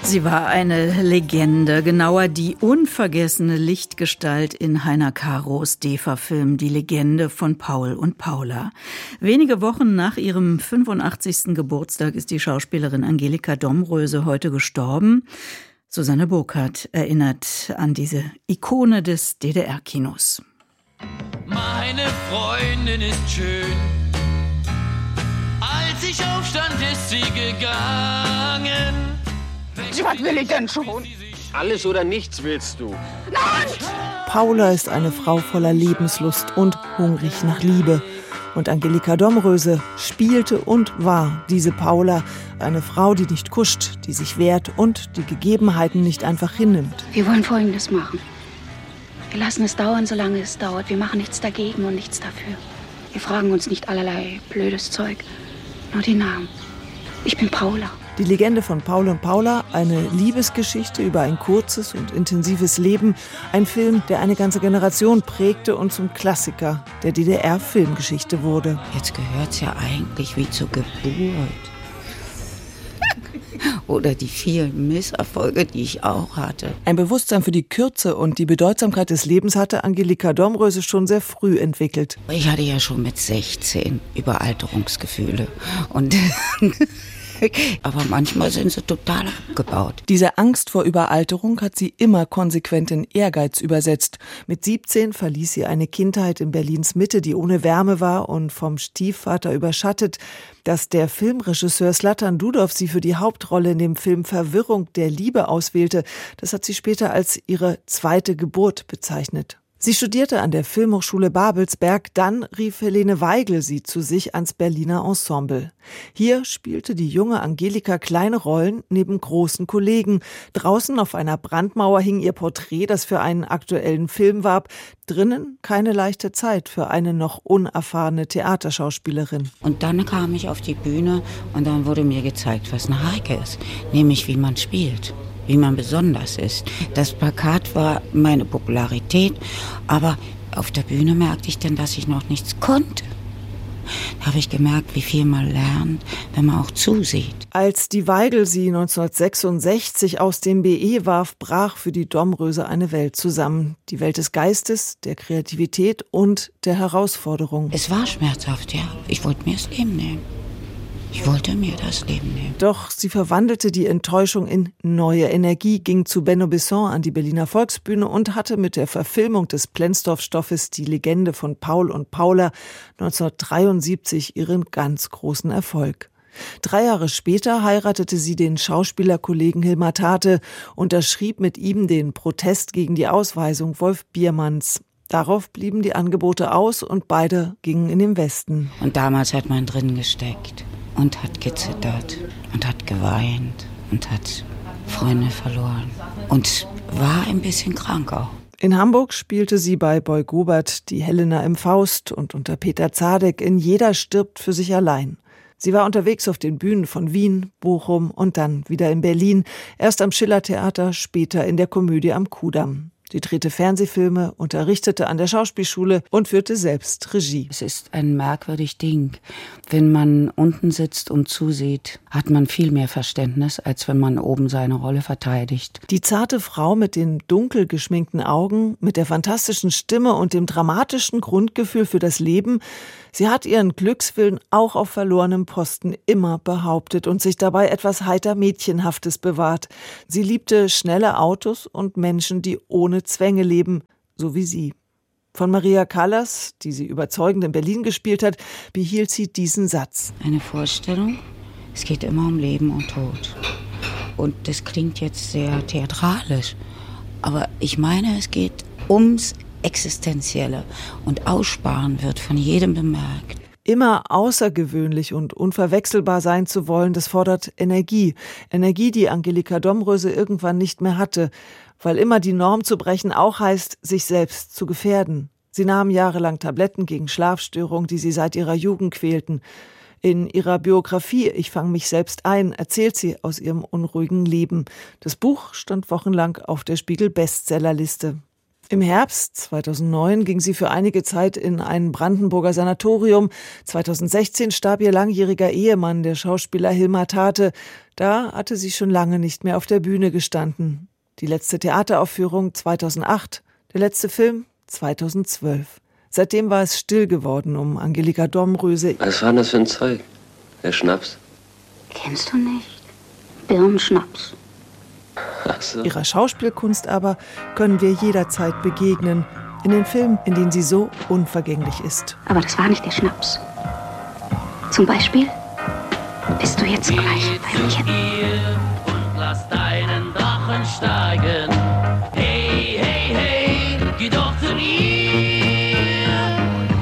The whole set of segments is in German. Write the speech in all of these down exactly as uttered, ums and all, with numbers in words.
Sie war eine Legende, genauer die unvergessene Lichtgestalt in Heiner Karos DEFA-Film Die Legende von Paul und Paula. Wenige Wochen nach ihrem fünfundachtzigsten Geburtstag ist die Schauspielerin Angelika Domröse heute gestorben. Susanne Burkhardt erinnert an diese Ikone des D D R-Kinos. Meine Freundin ist schön. Als ich aufstand, ist sie gegangen. Was will ich denn schon? Alles oder nichts willst du. Nein! Paula ist eine Frau voller Lebenslust und hungrig nach Liebe. Und Angelika Domröse spielte und war diese Paula. Eine Frau, die nicht kuscht, die sich wehrt und die Gegebenheiten nicht einfach hinnimmt. Wir wollen Folgendes machen. Wir lassen es dauern, solange es dauert. Wir machen nichts dagegen und nichts dafür. Wir fragen uns nicht allerlei blödes Zeug. Nur die Namen. Ich bin Paula. Die Legende von Paul und Paula, eine Liebesgeschichte über ein kurzes und intensives Leben. Ein Film, der eine ganze Generation prägte und zum Klassiker der D D R-Filmgeschichte wurde. Jetzt gehört's ja eigentlich wie zur Geburt. Oder die vielen Misserfolge, die ich auch hatte. Ein Bewusstsein für die Kürze und die Bedeutsamkeit des Lebens hatte Angelika Domröse schon sehr früh entwickelt. Ich hatte ja schon mit sechzehn Überalterungsgefühle. Und aber manchmal sind sie total abgebaut. Diese Angst vor Überalterung hat sie immer konsequent in Ehrgeiz übersetzt. Mit siebzehn verließ sie eine Kindheit in Berlins Mitte, die ohne Wärme war und vom Stiefvater überschattet. Dass der Filmregisseur Zlatan Dudow sie für die Hauptrolle in dem Film Verwirrung der Liebe auswählte, das hat sie später als ihre zweite Geburt bezeichnet. Sie studierte an der Filmhochschule Babelsberg, dann rief Helene Weigel sie zu sich ans Berliner Ensemble. Hier spielte die junge Angelika kleine Rollen neben großen Kollegen. Draußen auf einer Brandmauer hing ihr Porträt, das für einen aktuellen Film warb. Drinnen keine leichte Zeit für eine noch unerfahrene Theaterschauspielerin. Und dann kam ich auf die Bühne und dann wurde mir gezeigt, was eine Heike ist, nämlich wie man spielt. Wie man besonders ist. Das Plakat war meine Popularität, aber auf der Bühne merkte ich dann, dass ich noch nichts konnte. Da habe ich gemerkt, wie viel man lernt, wenn man auch zusieht. Als die Weigel sie neunzehnhundertsechsundsechzig aus dem B E warf, brach für die Domröse eine Welt zusammen. Die Welt des Geistes, der Kreativität und der Herausforderung. Es war schmerzhaft, ja. Ich wollte mir das Leben nehmen. Ich wollte mir das Leben nehmen. Doch sie verwandelte die Enttäuschung in neue Energie, ging zu Benno Besson an die Berliner Volksbühne und hatte mit der Verfilmung des Plenzdorf-Stoffes Die Legende von Paul und Paula neunzehnhundertdreiundsiebzig ihren ganz großen Erfolg. Drei Jahre später heiratete sie den Schauspielerkollegen Hilmar Tate, unterschrieb mit ihm den Protest gegen die Ausweisung Wolf Biermanns. Darauf blieben die Angebote aus und beide gingen in den Westen. Und damals hat man drin gesteckt. Und hat gezittert und hat geweint und hat Freunde verloren und war ein bisschen krank auch. In Hamburg spielte sie bei Boy Gobert die Helena im Faust und unter Peter Zadek in Jeder stirbt für sich allein. Sie war unterwegs auf den Bühnen von Wien, Bochum und dann wieder in Berlin, erst am Schillertheater, später in der Komödie am Kudamm. Sie drehte Fernsehfilme, unterrichtete an der Schauspielschule und führte selbst Regie. Es ist ein merkwürdiges Ding. Wenn man unten sitzt und zusieht, hat man viel mehr Verständnis, als wenn man oben seine Rolle verteidigt. Die zarte Frau mit den dunkel geschminkten Augen, mit der fantastischen Stimme und dem dramatischen Grundgefühl für das Leben, sie hat ihren Glückswillen auch auf verlorenem Posten immer behauptet und sich dabei etwas heiter Mädchenhaftes bewahrt. Sie liebte schnelle Autos und Menschen, die ohne Zwänge leben, so wie sie. Von Maria Callas, die sie überzeugend in Berlin gespielt hat, behielt sie diesen Satz. Eine Vorstellung, es geht immer um Leben und Tod. Und das klingt jetzt sehr theatralisch, aber ich meine, es geht ums Existenzielle und Aussparen wird von jedem bemerkt. Immer außergewöhnlich und unverwechselbar sein zu wollen, das fordert Energie. Energie, die Angelika Domröse irgendwann nicht mehr hatte, weil immer die Norm zu brechen auch heißt, sich selbst zu gefährden. Sie nahm jahrelang Tabletten gegen Schlafstörungen, die sie seit ihrer Jugend quälten. In ihrer Biografie »Ich fange mich selbst ein« erzählt sie aus ihrem unruhigen Leben. Das Buch stand wochenlang auf der Spiegel-Bestsellerliste. Im Herbst zweitausendneun ging sie für einige Zeit in ein Brandenburger Sanatorium. zweitausendsechzehn starb ihr langjähriger Ehemann, der Schauspieler Hilmar Tate. Da hatte sie schon lange nicht mehr auf der Bühne gestanden. Die letzte Theateraufführung zweitausendacht, der letzte Film zweitausendzwölf. Seitdem war es still geworden um Angelika Domröse. Was war denn das für ein Zeug? Der Schnaps? Kennst du nicht? Birnenschnaps. Ach so. Ihrer Schauspielkunst aber können wir jederzeit begegnen. In den Filmen, in denen sie so unvergänglich ist. Aber das war nicht der Schnaps. Zum Beispiel bist du jetzt gleich bei mir. Und lass deinen Drachen steigen. Hey, hey, hey, geh doch zu ihr.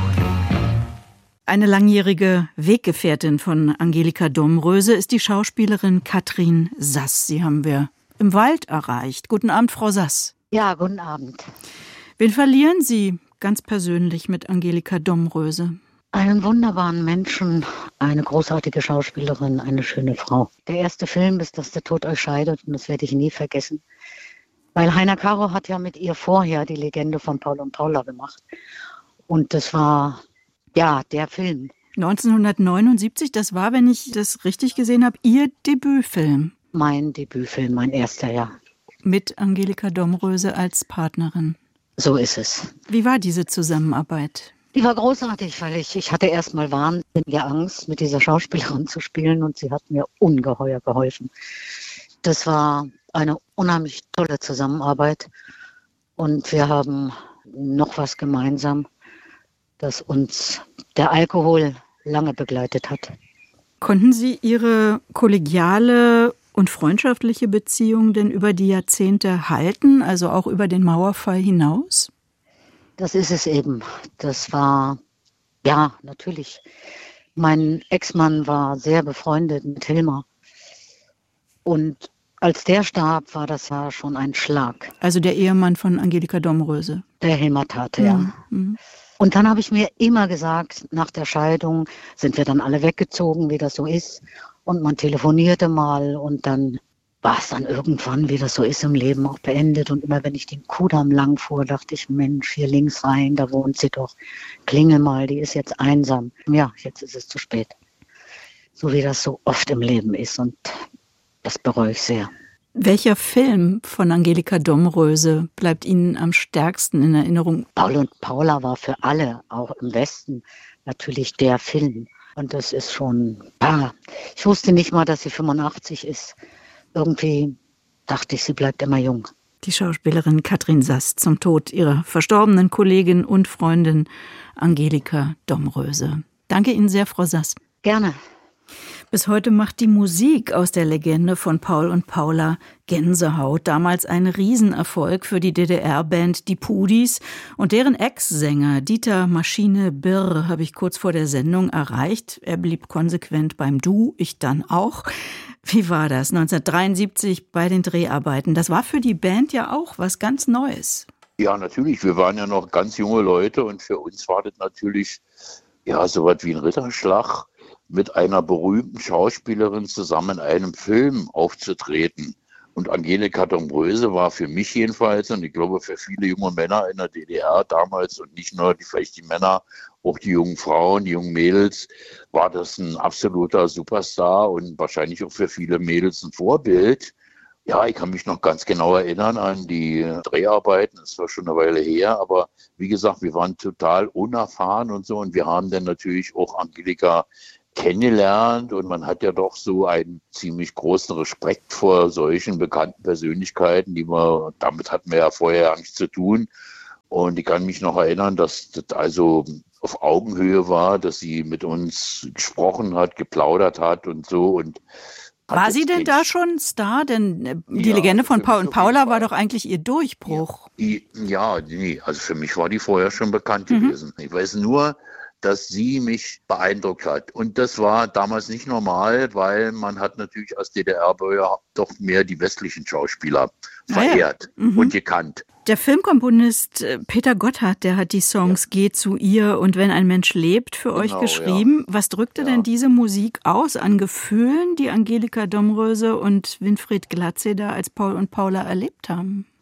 Eine langjährige Weggefährtin von Angelika Domröse ist die Schauspielerin Katrin Sass. Sie haben wir im Wald erreicht. Guten Abend, Frau Sass. Ja, guten Abend. Wen verlieren Sie ganz persönlich mit Angelika Domröse? Einen wunderbaren Menschen, eine großartige Schauspielerin, eine schöne Frau. Der erste Film, bis dass der Tod euch scheidet, und das werde ich nie vergessen. Weil Heiner Caro hat ja mit ihr vorher die Legende von Paul und Paula gemacht. Und das war, ja, der Film. neunzehnhundertneunundsiebzig, das war, wenn ich das richtig gesehen habe, Ihr Debütfilm. Mein Debütfilm, mein erster, ja. Mit Angelika Domröse als Partnerin. So ist es. Wie war diese Zusammenarbeit? Die war großartig, weil ich, ich hatte erst mal wahnsinnige Angst, mit dieser Schauspielerin zu spielen, und sie hat mir ungeheuer geholfen. Das war eine unheimlich tolle Zusammenarbeit, und wir haben noch was gemeinsam, das uns der Alkohol lange begleitet hat. Konnten Sie Ihre kollegiale und freundschaftliche Beziehung denn über die Jahrzehnte halten, also auch über den Mauerfall hinaus? Das ist es eben. Das war, ja, natürlich. Mein Ex-Mann war sehr befreundet mit Hilmar. Und als der starb, war das ja schon ein Schlag. Also der Ehemann von Angelika Domröse? Der Hilmar Tate, ja. Mhm. Und dann habe ich mir immer gesagt, nach der Scheidung sind wir dann alle weggezogen, wie das so ist. Und man telefonierte mal, und dann war es dann irgendwann, wie das so ist im Leben, auch beendet. Und immer wenn ich den Kudamm lang fuhr, dachte ich, Mensch, hier links rein, da wohnt sie doch. Klingel mal, die ist jetzt einsam. Ja, jetzt ist es zu spät. So wie das so oft im Leben ist, und das bereue ich sehr. Welcher Film von Angelika Domröse bleibt Ihnen am stärksten in Erinnerung? Paul und Paula war für alle, auch im Westen, natürlich der Film. Und das ist schon, ah, ich wusste nicht mal, dass sie fünfundachtzig ist. Irgendwie dachte ich, sie bleibt immer jung. Die Schauspielerin Katrin Sass zum Tod ihrer verstorbenen Kollegin und Freundin Angelika Domröse. Danke Ihnen sehr, Frau Sass. Gerne. Bis heute macht die Musik aus der Legende von Paul und Paula Gänsehaut. Damals ein Riesenerfolg für die D D R-Band Die Pudis. Und deren Ex-Sänger Dieter Maschine Birr habe ich kurz vor der Sendung erreicht. Er blieb konsequent beim Du, ich dann auch. Wie war das neunzehnhundertdreiundsiebzig bei den Dreharbeiten? Das war für die Band ja auch was ganz Neues. Ja, natürlich. Wir waren ja noch ganz junge Leute, und für uns war das natürlich ja so was wie ein Ritterschlag, mit einer berühmten Schauspielerin zusammen in einem Film aufzutreten. Und Angelika Domröse war für mich jedenfalls, und ich glaube für viele junge Männer in der D D R damals, und nicht nur die, vielleicht die Männer, auch die jungen Frauen, die jungen Mädels, war das ein absoluter Superstar und wahrscheinlich auch für viele Mädels ein Vorbild. Ja, ich kann mich noch ganz genau erinnern an die Dreharbeiten, das war schon eine Weile her, aber wie gesagt, wir waren total unerfahren und so, und wir haben dann natürlich auch Angelika kennengelernt, und man hat ja doch so einen ziemlich großen Respekt vor solchen bekannten Persönlichkeiten, die wir, damit hatten wir ja vorher nichts zu tun. Und ich kann mich noch erinnern, dass das also auf Augenhöhe war, dass sie mit uns gesprochen hat, geplaudert hat und so. Und war sie denn da schon Star? Denn die ja, Legende von Paul und Paula war doch eigentlich ihr Durchbruch. Ja, ja, nee, also für mich war die vorher schon bekannt mhm. gewesen. Ich weiß nur, dass sie mich beeindruckt hat. Und das war damals nicht normal, weil man hat natürlich als D D R-Bürger doch mehr die westlichen Schauspieler verehrt ah, ja. mhm. und gekannt. Der Filmkomponist Peter Gotthard, der hat die Songs ja. Geh zu ihr und Wenn ein Mensch lebt für genau, euch geschrieben. Ja. Was drückte ja. denn diese Musik aus an Gefühlen, die Angelika Domröse und Winfried Glatze da als Paul und Paula erlebt haben?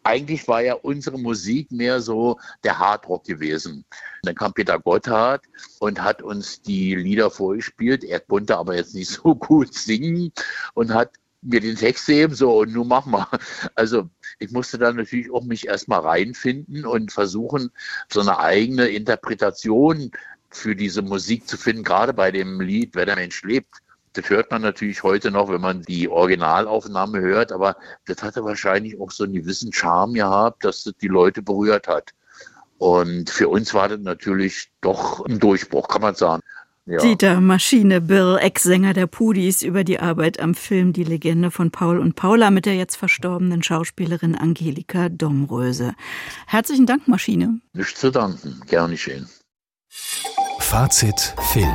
eigentlich war ja unsere Musik mehr so der Hardrock gewesen. Dann kam Peter Gotthard und hat uns die Lieder vorgespielt. Er konnte aber jetzt nicht so gut singen und hat mir den Text gegeben, so, und nun mach mal. Also ich musste dann natürlich auch mich erstmal reinfinden und versuchen, so eine eigene Interpretation für diese Musik zu finden, gerade bei dem Lied Wer der Mensch lebt. Das hört man natürlich heute noch, wenn man die Originalaufnahme hört, aber das hatte wahrscheinlich auch so einen gewissen Charme gehabt, dass das die Leute berührt hat. Und für uns war das natürlich doch ein Durchbruch, kann man sagen. Ja. Dieter Maschine Birl, Ex-Sänger der Pudis, über die Arbeit am Film Die Legende von Paul und Paula mit der jetzt verstorbenen Schauspielerin Angelika Domröse. Herzlichen Dank, Maschine. Nicht zu danken, gerne geschehen. Fazit Film.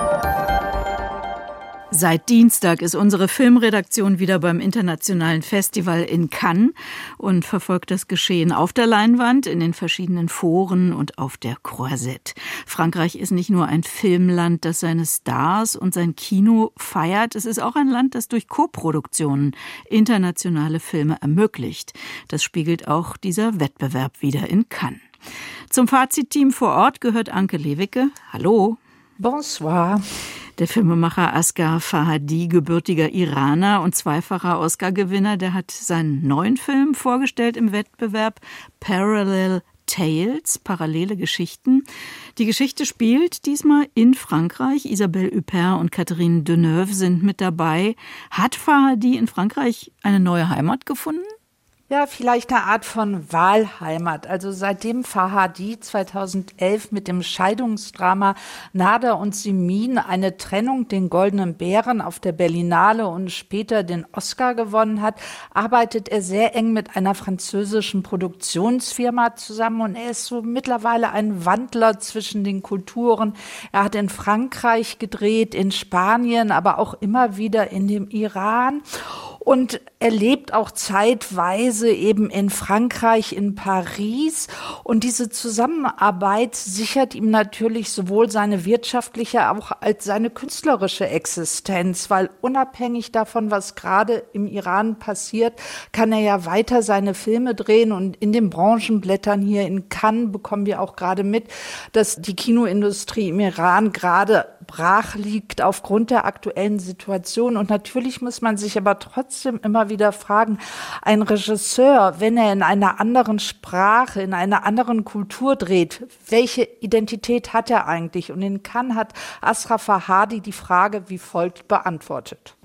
Seit Dienstag ist unsere Filmredaktion wieder beim Internationalen Festival in Cannes und verfolgt das Geschehen auf der Leinwand, in den verschiedenen Foren und auf der Croisette. Frankreich ist nicht nur ein Filmland, das seine Stars und sein Kino feiert, es ist auch ein Land, das durch Koproduktionen internationale Filme ermöglicht. Das spiegelt auch dieser Wettbewerb wieder in Cannes. Zum Fazitteam vor Ort gehört Anke Lewicke. Hallo. Bonsoir. Der Filmemacher Asghar Farhadi, gebürtiger Iraner und zweifacher Oscar-Gewinner, der hat seinen neuen Film vorgestellt im Wettbewerb Parallel Tales, parallele Geschichten. Die Geschichte spielt diesmal in Frankreich. Isabelle Huppert und Catherine Deneuve sind mit dabei. Hat Farhadi in Frankreich eine neue Heimat gefunden? Ja, vielleicht eine Art von Wahlheimat. Also seitdem Farhadi zweitausendelf mit dem Scheidungsdrama Nada und Simin eine Trennung, den Goldenen Bären auf der Berlinale und später den Oscar gewonnen hat, arbeitet er sehr eng mit einer französischen Produktionsfirma zusammen und er ist so mittlerweile ein Wandler zwischen den Kulturen. Er hat in Frankreich gedreht, in Spanien, aber auch immer wieder in dem Iran. Und er lebt auch zeitweise eben in Frankreich, in Paris. Und diese Zusammenarbeit sichert ihm natürlich sowohl seine wirtschaftliche auch als seine künstlerische Existenz, weil unabhängig davon, was gerade im Iran passiert, kann er ja weiter seine Filme drehen. Und in den Branchenblättern hier in Cannes bekommen wir auch gerade mit, dass die Kinoindustrie im Iran gerade brach liegt aufgrund der aktuellen Situation. Und natürlich muss man sich aber trotzdem immer wieder fragen, ein Regisseur, wenn er in einer anderen Sprache, in einer anderen Kultur dreht, welche Identität hat er eigentlich? Und in Cannes hat Asghar Farhadi die Frage wie folgt beantwortet.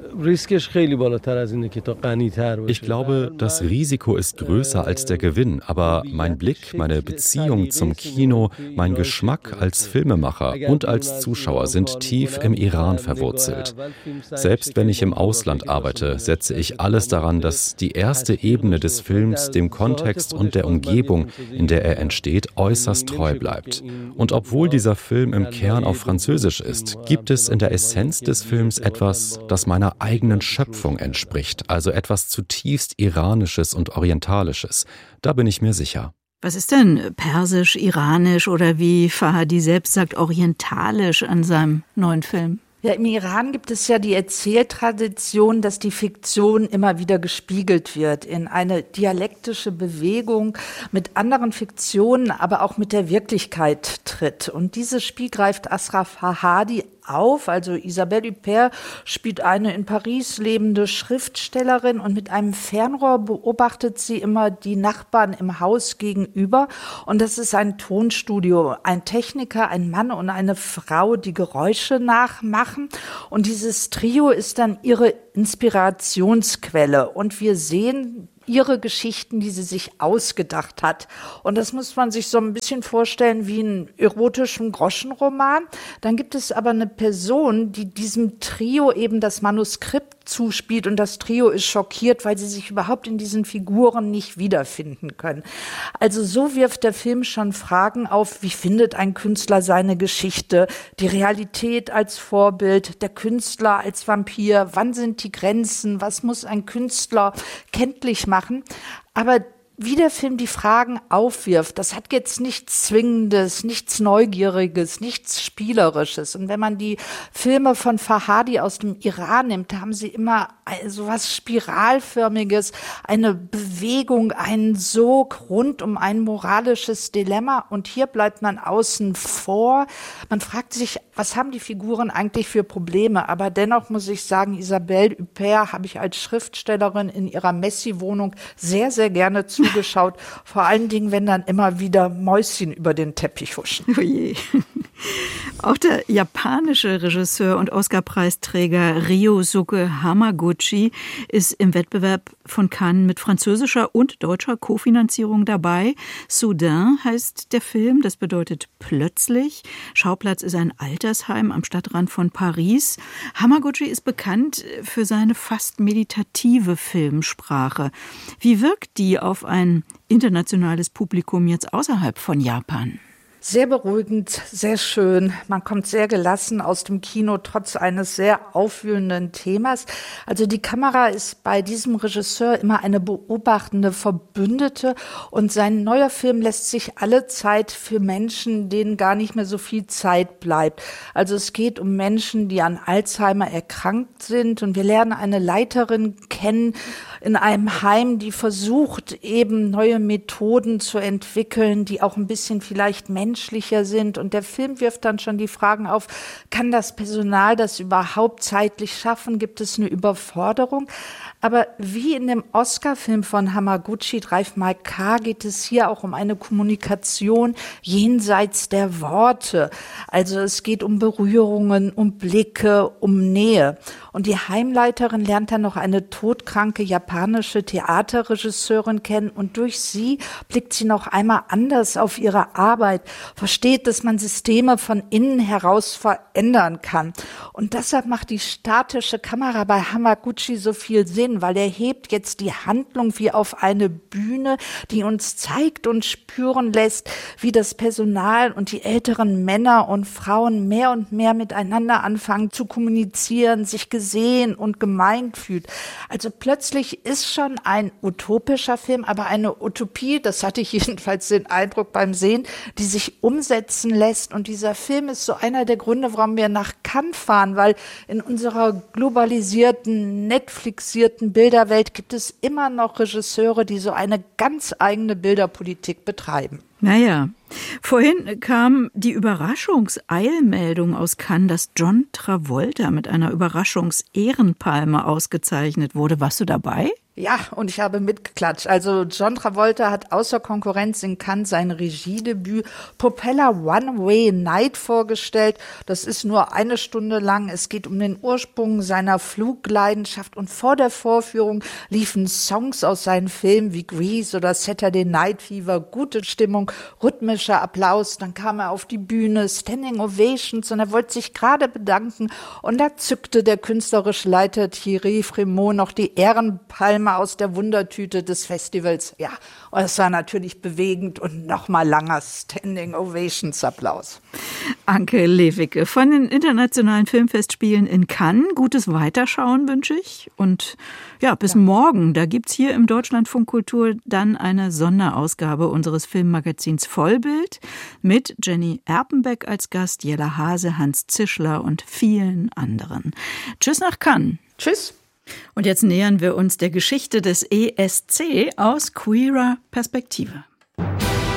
Ich glaube, das Risiko ist größer als der Gewinn, aber mein Blick, meine Beziehung zum Kino, mein Geschmack als Filmemacher und als Zuschauer sind tief im Iran verwurzelt. Selbst wenn ich im Ausland arbeite, setze ich alles daran, dass die erste Ebene des Films dem Kontext und der Umgebung, in der er entsteht, äußerst treu bleibt. Und obwohl dieser Film im Kern auf Französisch ist, gibt es in der Essenz des Films etwas, das meiner eigenen Schöpfung entspricht, also etwas zutiefst Iranisches und Orientalisches. Da bin ich mir sicher. Was ist denn persisch, iranisch oder wie Farhadi selbst sagt, orientalisch an seinem neuen Film? Ja, im Iran gibt es ja die Erzähltradition, dass die Fiktion immer wieder gespiegelt wird in eine dialektische Bewegung mit anderen Fiktionen, aber auch mit der Wirklichkeit tritt. Und dieses Spiel greift Asghar Farhadi auf. Also Isabelle Huppert spielt eine in Paris lebende Schriftstellerin und mit einem Fernrohr beobachtet sie immer die Nachbarn im Haus gegenüber. Und das ist ein Tonstudio, ein Techniker, ein Mann und eine Frau, die Geräusche nachmachen. Und dieses Trio ist dann ihre Inspirationsquelle. Und wir sehen ihre Geschichten, die sie sich ausgedacht hat. Und das muss man sich so ein bisschen vorstellen wie einen erotischen Groschenroman. Dann gibt es aber eine Person, die diesem Trio eben das Manuskript zuspielt und das Trio ist schockiert, weil sie sich überhaupt in diesen Figuren nicht wiederfinden können. Also so wirft der Film schon Fragen auf, wie findet ein Künstler seine Geschichte, die Realität als Vorbild, der Künstler als Vampir, wann sind die Grenzen, was muss ein Künstler kenntlich machen, aber wie der Film die Fragen aufwirft, das hat jetzt nichts Zwingendes, nichts Neugieriges, nichts Spielerisches. Und wenn man die Filme von Farhadi aus dem Iran nimmt, haben sie immer so was Spiralförmiges, eine Bewegung, einen Sog rund um ein moralisches Dilemma. Und hier bleibt man außen vor. Man fragt sich, was haben die Figuren eigentlich für Probleme? Aber dennoch muss ich sagen, Isabelle Huppert habe ich als Schriftstellerin in ihrer Messi-Wohnung sehr, sehr gerne zugeschaut. Vor allen Dingen, wenn dann immer wieder Mäuschen über den Teppich huschen. Oh je. Auch der japanische Regisseur und Oscar-Preisträger Ryosuke Hamaguchi ist im Wettbewerb von Cannes mit französischer und deutscher Kofinanzierung dabei. Soudain heißt der Film, das bedeutet plötzlich. Schauplatz ist ein Altersheim am Stadtrand von Paris. Hamaguchi ist bekannt für seine fast meditative Filmsprache. Wie wirkt die auf ein internationales Publikum jetzt außerhalb von Japan? Sehr beruhigend, sehr schön. Man kommt sehr gelassen aus dem Kino, trotz eines sehr aufwühlenden Themas. Also die Kamera ist bei diesem Regisseur immer eine beobachtende Verbündete und sein neuer Film lässt sich alle Zeit für Menschen, denen gar nicht mehr so viel Zeit bleibt. Also es geht um Menschen, die an Alzheimer erkrankt sind und wir lernen eine Leiterin kennen in einem Heim, die versucht, eben neue Methoden zu entwickeln, die auch ein bisschen vielleicht menschlicher sind. Und der Film wirft dann schon die Fragen auf, kann das Personal das überhaupt zeitlich schaffen? Gibt es eine Überforderung? Aber wie in dem Oscar-Film von Hamaguchi, Drive My Car, geht es hier auch um eine Kommunikation jenseits der Worte. Also es geht um Berührungen, um Blicke, um Nähe. Und die Heimleiterin lernt dann noch eine todkranke japanische Theaterregisseurin kennen und durch sie blickt sie noch einmal anders auf ihre Arbeit, versteht, dass man Systeme von innen heraus verändern kann. Und deshalb macht die statische Kamera bei Hamaguchi so viel Sinn, weil er hebt jetzt die Handlung wie auf eine Bühne, die uns zeigt und spüren lässt, wie das Personal und die älteren Männer und Frauen mehr und mehr miteinander anfangen zu kommunizieren, sich gesehen und gemeint fühlt. Also plötzlich ist schon ein utopischer Film, aber eine Utopie, das hatte ich jedenfalls den Eindruck beim Sehen, die sich umsetzen lässt. Und dieser Film ist so einer der Gründe, warum wir nach Cannes fahren, weil in unserer globalisierten, Netflixierten Bilderwelt gibt es immer noch Regisseure, die so eine ganz eigene Bilderpolitik betreiben. Naja, vorhin kam die Überraschungseilmeldung aus Cannes, dass John Travolta mit einer Überraschungsehrenpalme ausgezeichnet wurde. Warst du dabei? Ja, und ich habe mitgeklatscht. Also John Travolta hat außer Konkurrenz in Cannes sein Regiedebüt Propeller One-Way Night vorgestellt. Das ist nur eine Stunde lang. Es geht um den Ursprung seiner Flugleidenschaft. Und vor der Vorführung liefen Songs aus seinen Filmen wie Grease oder Saturday Night Fever. Gute Stimmung, rhythmischer Applaus. Dann kam er auf die Bühne, Standing Ovations und er wollte sich gerade bedanken. Und da zückte der künstlerische Leiter Thierry Frémaux noch die Ehrenpalme aus der Wundertüte des Festivals. Ja, und es war natürlich bewegend und nochmal langer Standing Ovations Applaus. Anke Lewicke von den Internationalen Filmfestspielen in Cannes. Gutes Weiterschauen wünsche ich. Und ja, bis ja. morgen. Da gibt's hier im Deutschlandfunk Kultur dann eine Sonderausgabe unseres Filmmagazins Vollbild mit Jenny Erpenbeck als Gast, Jella Hase, Hans Zischler und vielen anderen. Tschüss nach Cannes. Tschüss. Und jetzt nähern wir uns der Geschichte des E S C aus queerer Perspektive.